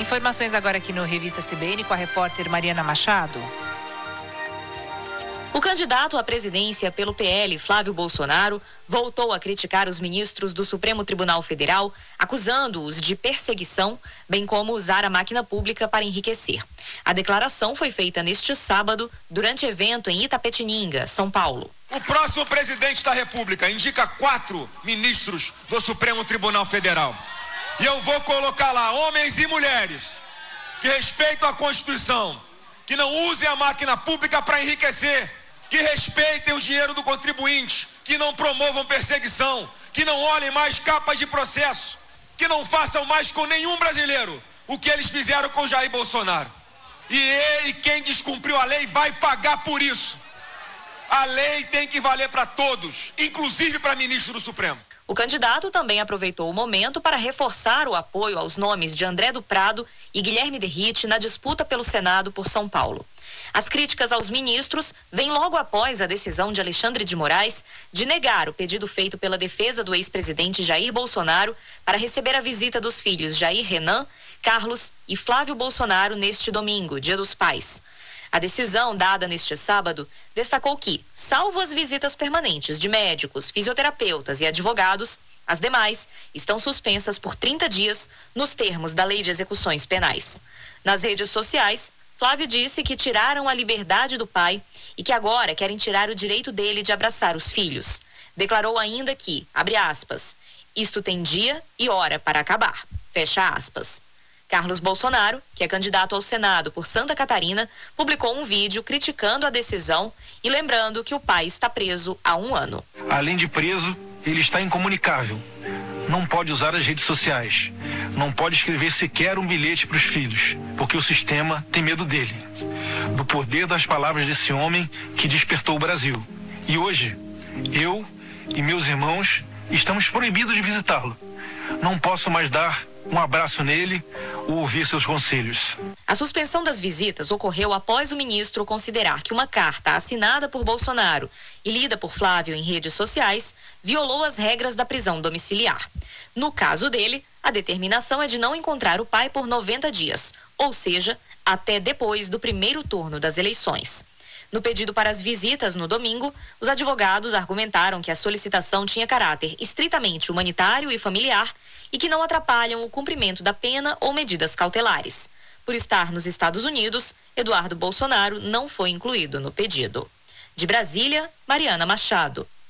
Informações agora aqui no Revista CBN com a repórter Mariana Machado. O candidato à presidência pelo PL, Flávio Bolsonaro, voltou a criticar os ministros do Supremo Tribunal Federal, acusando-os de perseguição, bem como usar a máquina pública para enriquecer. A declaração foi feita neste sábado, durante evento em Itapetininga, São Paulo. O próximo presidente da República indica 4 ministros do Supremo Tribunal Federal. E eu vou colocar lá homens e mulheres que respeitam a Constituição, que não usem a máquina pública para enriquecer, que respeitem o dinheiro do contribuinte, que não promovam perseguição, que não olhem mais capas de processo, que não façam mais com nenhum brasileiro o que eles fizeram com Jair Bolsonaro. E quem descumpriu a lei vai pagar por isso. A lei tem que valer para todos, inclusive para ministro do Supremo. O candidato também aproveitou o momento para reforçar o apoio aos nomes de André do Prado e Guilherme Derrite na disputa pelo Senado por São Paulo. As críticas aos ministros vêm logo após a decisão de Alexandre de Moraes de negar o pedido feito pela defesa do ex-presidente Jair Bolsonaro para receber a visita dos filhos Jair Renan, Carlos e Flávio Bolsonaro neste domingo, Dia dos Pais. A decisão dada neste sábado destacou que, salvo as visitas permanentes de médicos, fisioterapeutas e advogados, as demais estão suspensas por 30 dias nos termos da Lei de Execuções Penais. Nas redes sociais, Flávio disse que tiraram a liberdade do pai e que agora querem tirar o direito dele de abraçar os filhos. Declarou ainda que, abre aspas, isto tem dia e hora para acabar, fecha aspas. Carlos Bolsonaro, que é candidato ao Senado por Santa Catarina, publicou um vídeo criticando a decisão e lembrando que o pai está preso há 1 ano. Além de preso, ele está incomunicável. Não pode usar as redes sociais. Não pode escrever sequer um bilhete para os filhos, porque o sistema tem medo dele. Do poder das palavras desse homem que despertou o Brasil. E hoje, eu e meus irmãos estamos proibidos de visitá-lo. Não posso mais dar um abraço nele ou ouvir seus conselhos. A suspensão das visitas ocorreu após o ministro considerar que uma carta assinada por Bolsonaro e lida por Flávio em redes sociais violou as regras da prisão domiciliar. No caso dele, a determinação é de não encontrar o pai por 90 dias, ou seja, até depois do primeiro turno das eleições. No pedido para as visitas no domingo, os advogados argumentaram que a solicitação tinha caráter estritamente humanitário e familiar e que não atrapalham o cumprimento da pena ou medidas cautelares. Por estar nos Estados Unidos, Eduardo Bolsonaro não foi incluído no pedido. De Brasília, Mariana Machado.